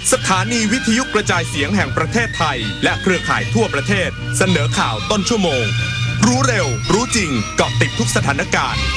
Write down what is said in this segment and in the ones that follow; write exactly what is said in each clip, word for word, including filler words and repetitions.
สถานีวิทยุกระจายเสียงแห่งประเทศไทยและเครือข่ายทั่วประเทศเสนอข่าวต้นชั่วโมงรู้เร็วรู้จริงเกาะติดทุกสถานการณ์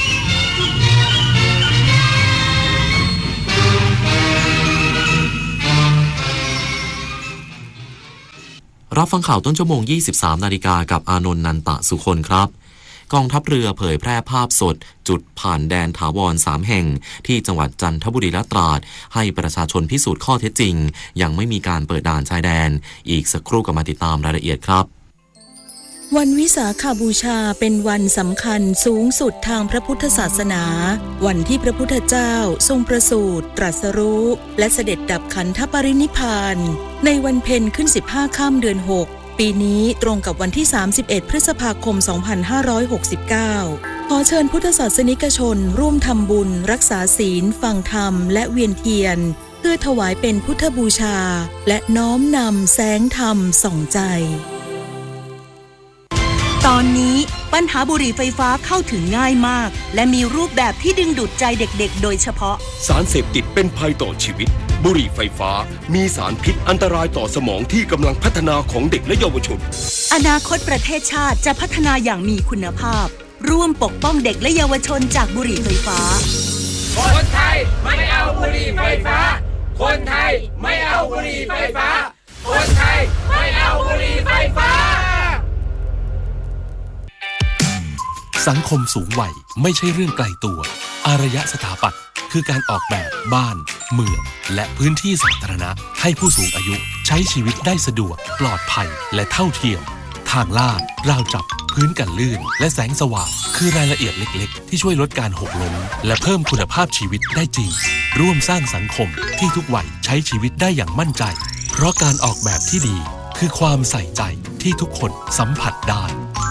รับฟังข่าวต้นชั่วโมง ยี่สิบสาม นาฬิกากับอานนท์ นันตะสุคนครับกองทัพเรือเผยแพร่ภาพสดจุดผ่านแดนถาวรสามแห่งที่จังหวัดจันทบุรีและตราดให้ประชาชนพิสูจน์ข้อเท็จจริงยังไม่มีการเปิดด่านชายแดนอีกสักครู่ก็มาติดตามรายละเอียดครับวันวิสาขบูชาเป็นวันสำคัญสูงสุดทางพระพุทธศาสนาวันที่พระพุทธเจ้าทรงประสูติตรัสรู้และเสด็จดับขันธปรินิพพานในวันเพ็ญขึ้นสิบห้าค่ำเดือนหกปีนี้ตรงกับวันที่สามสิบเอ็ดพฤษภาคมสองพันห้าร้อยหกสิบเก้าขอเชิญพุทธศาสนิกชนร่วมทำบุญรักษาศีลฟังธรรมและเวียนเทียนเพื่อถวายเป็นพุทธบูชาและน้อมนำแสงธรรมส่องใจตอนนี้ปัญหาบุหรี่ไฟฟ้าเข้าถึงง่ายมากและมีรูปแบบที่ดึงดูดใจเด็กๆโดยเฉพาะสารเสพติดเป็นภัยต่อชีวิตบุหรี่ไฟฟ้ามีสารพิษอันตรายต่อสมองที่กำลังพัฒนาของเด็กและเยาวชนอนาคตประเทศชาติจะพัฒนาอย่างมีคุณภาพร่วมปกป้องเด็กและเยาวชนจากบุหรี่ไฟฟ้าคนไทยไม่เอาบุหรี่ไฟฟ้าคนไทยไม่เอาบุหรี่ไฟฟ้าคนไทยไม่เอาบุหรี่ไฟฟ้าสังคมสูงวัยไม่ใช่เรื่องไกลตัวอารยสถาปัตย์คือการออกแบบบ้านเมืองและพื้นที่สาธารณะให้ผู้สูงอายุใช้ชีวิตได้สะดวกปลอดภัยและเท่าเทียมทางลาดราวจับพื้นกันลื่นและแสงสว่างคือรายละเอียดเล็กๆที่ช่วยลดการหกล้มและเพิ่มคุณภาพชีวิตได้จริงร่วมสร้างสังคมที่ทุกวัยใช้ชีวิตได้อย่างมั่นใจเพราะการออกแบบที่ดีคือความใส่ใจที่ทุกคนสัมผัสได้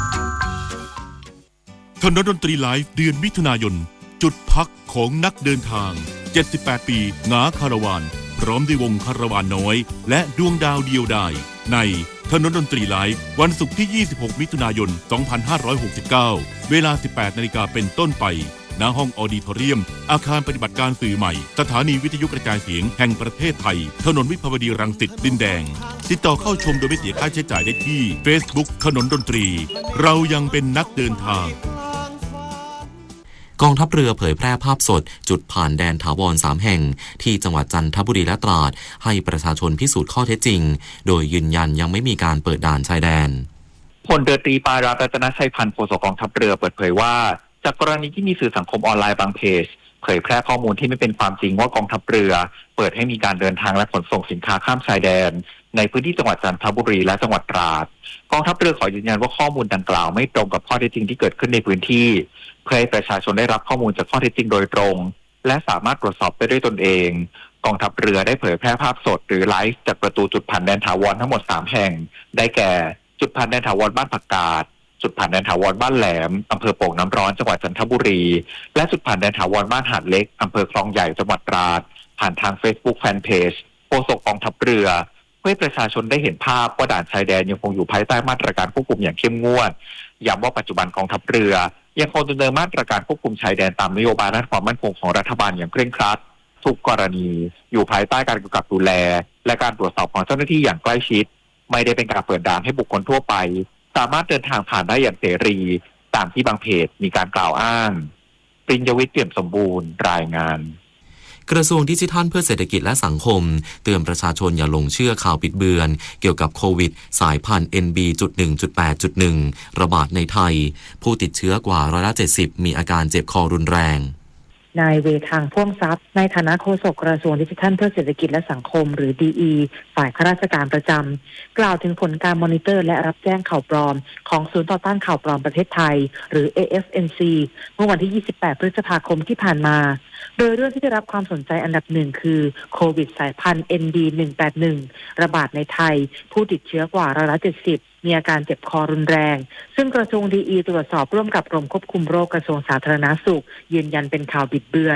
ถนนดนตรีไลฟ์เดือนมิถุนายนจุดพักของนักเดินทางเจ็ดสิบแปดปีหงาคาราวานพร้อมด้วยวงคาราวานน้อยและดวงดาวเดียวดายในถนนดนตรีไลฟ์วันศุกร์ที่ยี่สิบหกมิถุนายนสองพันห้าร้อยหกสิบเก้าเวลา สิบแปดนาฬิกาเป็นต้นไปณห้องออดิทอเรียมอาคารปฏิบัติการสื่อใหม่สถานีวิทยุกระจายเสียงแห่งประเทศไทยถนนวิภาวดีรังสิตดินแดงติดต่อเข้าชมโดยไม่เสียค่าใช้จ่ายได้ที่ Facebook ถนนดนตรีเรายังเป็นนักเดินทางกองทัพเรือเผยแพร่ภาพสดจุดผ่านแดนถาวรสามแห่งที่จังหวัดจันทบุรีและตราดให้ประชาชนพิสูจน์ข้อเท็จจริงโดยยืนยันยังไม่มีการเปิดด่านชายแดนพลเรือตรีปารารัตนชัยพันธ์โฆษกกองทัพเรือเปิดเผยว่าจากกรณีที่มีสื่อสังคมออนไลน์บางเพจเผยแพร่ข้อมูลที่ไม่เป็นความจริงว่ากองทัพเรือเปิดให้มีการเดินทางและขนส่งสินค้าข้ามชายแดนในพื้นที่จังหวัดจันทบุรีและจังหวัดตราดกองทัพเรือขอยืนยันว่าข้อมูลดังกล่าวไม่ตรงกับข้อเท็จจริงที่เกิดขึ้นในพื้นที่เพื่อให้ประชาชนได้รับข้อมูลจากข้อเท็จจริงโดยตรงและสามารถตรวจสอบได้ด้วยตนเองกองทัพเรือได้เผยแพร่ภาพสดหรือไลฟ์จากประตูจุดผ่านแดนถาวรทั้งหมดสามแห่งได้แก่จุดผ่านแดนถาวรบ้านผักกาดจุดผ่านแดนถาวรบ้านแหลมอำเภอโป่งน้ำร้อนจังหวัดจันทบุรีและจุดผ่านแดนถาวรบ้านหาดเล็กอำเภอคลองใหญ่จังหวัดตราดผ่านทาง Facebook Fanpage โฆษกกองทัพเรือเพื่อให้ประชาชนได้เห็นภาพว่าด่านชายแดนยังคงอยู่ภายใต้มาตรการควบคุมอย่างเข้มงวดย้ำว่าปัจจุบันกองทัพเรือยังคงดำเนินมาตรการควบคุมชายแดนตามนโยบายด้านความมั่นคงของรัฐบาลอย่างเคร่งครัดทุกกรณีอยู่ภายใต้การกำกับดูแลและการตรวจสอบของเจ้าหน้าที่อย่างใกล้ชิดไม่ได้เป็นการเปิดด่านให้บุคคลทั่วไปสามารถเดินทางผ่านได้อย่างเสรีตามที่บางเพจมีการกล่าวอ้างปริญญวิทย์เปี่ยมสมบูรณ์รายงานกระทรวงดิจิทัลเพื่อเศรษฐกิจและสังคมเตือนประชาชนอย่าหลงเชื่อข่าวบิดเบือนเกี่ยวกับโควิดสายพันธุ์ เอ็น บี จุด หนึ่ง จุด แปด จุด หนึ่ง ระบาดในไทยผู้ติดเชื้อกว่าร้อยละเจ็ดสิบมีอาการเจ็บคอรุนแรงนายเวทางพ่วงทรัพย์ในฐานะโฆษกกระทรวงดิจิทัลเพื่อเศรษฐกิจและสังคมหรือ ดี อี ฝ่ายข้าราชการประจำกล่าวถึงผลการมอนิเตอร์และรับแจ้งข่าวปลอมของศูนย์ต่อต้านข่าวปลอมประเทศไทยหรือ เอ เอฟ เอ็น ซี เมื่อวันที่ยี่สิบแปดพฤษภาคมที่ผ่านมาโดยเรื่องที่ได้รับความสนใจอันดับหนึ่งคือโควิดสายพันธุ์ เอ็น บี หนึ่ง แปด หนึ่ง ระบาดในไทยผู้ติดเชื้อกว่าร้อยละเจ็ดสิบมีอาการเจ็บคอรุนแรงซึ่งกระทรวง ดี อี ตรวจสอบร่วมกับกรมควบคุมโรคกระทรวงสาธารณสุขยืนยันเป็นข่าวบิดเบือน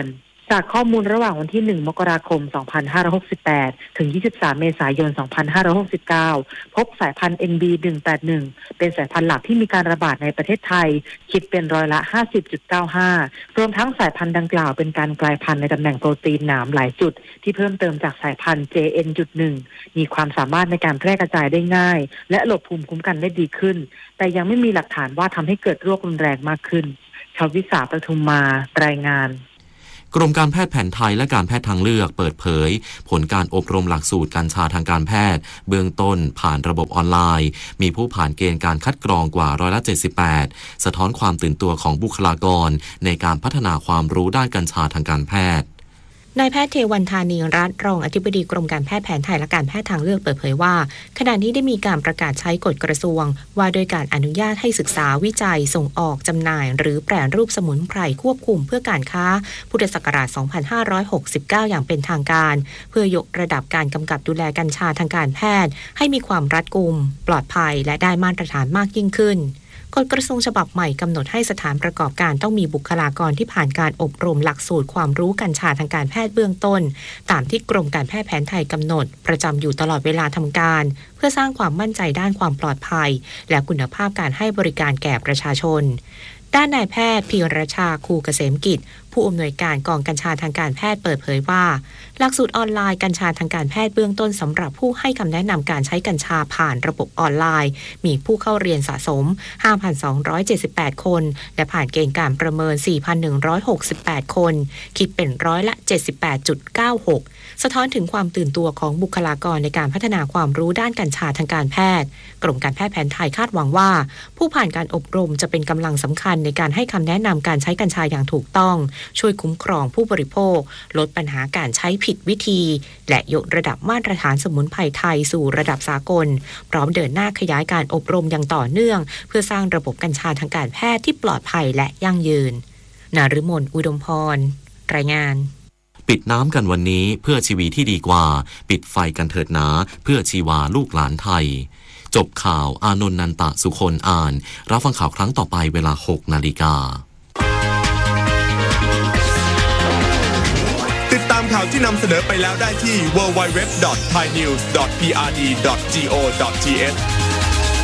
จากข้อมูลระหว่างวันที่หนึ่งมกราคมสองพันห้าร้อยหกสิบแปดถึงยี่สิบสามเมษายนสองพันห้าร้อยหกสิบเก้าพบสายพันธุ์ เอ็น บี หนึ่งแปดหนึ่ง เป็นสายพันธุ์หลักที่มีการระบาดในประเทศไทยคิดเป็นร้อยละ ห้าสิบจุดเก้าห้า รวมทั้งสายพันธุ์ดังกล่าวเป็นการกลายพันธุ์ในตำแหน่งโปรตีนหนามหลายจุดที่เพิ่มเติมจากสายพันธุ์ เจ เอ็น หนึ่ง มีความสามารถในการแพร่กระจายได้ง่ายและหลบภูมิคุ้มกันได้ดีขึ้นแต่ยังไม่มีหลักฐานว่าทำให้เกิดโรครุนแรงมากขึ้นชวิสาปทุมมารายงานกรมการแพทย์แผนไทยและการแพทย์ทางเลือกเปิดเผยผลการอบรมหลักสูตรกัญชาทางการแพทย์เบื้องต้นผ่านระบบออนไลน์มีผู้ผ่านเกณฑ์การคัดกรองกว่าร้อยละเจ็ดสิบแปดสะท้อนความตื่นตัวของบุคลากรในการพัฒนาความรู้ด้านกัญชาทางการแพทย์นายแพทย์เทวันธานีรัตน์รองอธิบดีกรมการแพทย์แผนไทยและการแพทย์ทางเลือกเปิดเผยว่าขณะนี้ได้มีการประกาศใช้กฎกระทรวงว่าโดยการอนุญาตให้ศึกษาวิจัยส่งออกจำหน่ายหรือแปรรูปสมุนไพรควบคุมเพื่อการค้าพุทธศักราชสองพันห้าร้อยหกสิบเก้าอย่างเป็นทางการเพื่อยกระดับการกำกับดูแลกัญชาทางการแพทย์ให้มีความรัดกุมปลอดภัยและได้มาตรฐานมากยิ่งขึ้นกฎกระทรวงฉบับใหม่กำหนดให้สถานประกอบการต้องมีบุคลากรที่ผ่านการอบรมหลักสูตรความรู้กัญชาทางการแพทย์เบื้องต้นตามที่กรมการแพทย์แผนไทยกำหนดประจำอยู่ตลอดเวลาทำการเพื่อสร้างความมั่นใจด้านความปลอดภัยและคุณภาพการให้บริการแก่ประชาชนด้านนายแพทย์พีรชาคูเกษมกิจผู้อำนวยการกองกัญชาทางการแพทย์เปิดเผยว่าหลักสูตรออนไลน์กัญชาทางการแพทย์เบื้องต้นสำหรับผู้ให้คำแนะนำการใช้กัญชาผ่านระบบออนไลน์มีผู้เข้าเรียนสะสม ห้าพันสองร้อยเจ็ดสิบแปด คนและผ่านเกณฑ์การประเมิน สี่พันหนึ่งร้อยหกสิบแปด คนคิดเป็นร้อยละ เจ็ดสิบแปดจุดเก้าหก สะท้อนถึงความตื่นตัวของบุคลากรในการพัฒนาความรู้ด้านกัญชาทางการแพทย์กรมการแพทย์แผนไทยคาดหวังว่าผู้ผ่านการอบรมจะเป็นกำลังสำคัญในการให้คำแนะนำการใช้กัญชาอย่างถูกต้องช่วยคุ้มครองผู้บริโภคลดปัญหาการใช้ผิดวิธีและยกระดับมาตรฐานสมุนไพรไทยสู่ระดับสากลพร้อมเดินหน้าขยายการอบรมอย่างต่อเนื่องเพื่อสร้างระบบกัญชาทางการแพทย์ที่ปลอดภัยและยั่งยืนนฤมลอุดมพรรายงานปิดน้ำกันวันนี้เพื่อชีวิตที่ดีกว่าปิดไฟกันเถิดหนาเพื่อชีวาลูกหลานไทยจบข่าวอานนท์นันตะสุคนอ่านรับฟังข่าวครั้งต่อไปเวลา หกนาฬิกาติดตามข่าวที่นำเสนอไปแล้วได้ที่ ดับเบิลยู ดับเบิลยู ดับเบิลยู ดอท ไทยนิวส์ ดอท พี อาร์ ดี ดอท จี โอ ดอท ที เอช